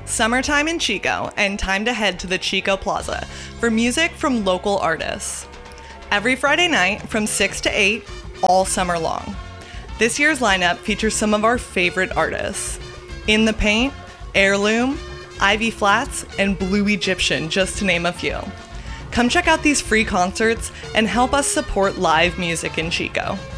Summertime in Chico, and time to head to the Chico Plaza for music from local artists. Every Friday night from 6 to 8, all summer long. This year's lineup features some of our favorite artists: In the Paint, Heirloom, Ivy Flats, and Blue Egyptian, just to name a few. Come check out these free concerts and help us support live music in Chico.